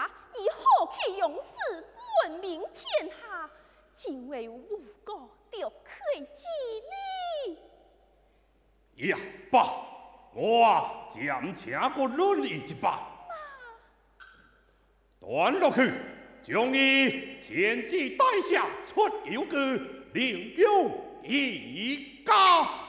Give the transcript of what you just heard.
家以豪气勇士闻名天下，今为吴国夺魁之礼。 呀，爸，我暂请个论议一把。断落去，将伊前至带下出游歌，另有一家。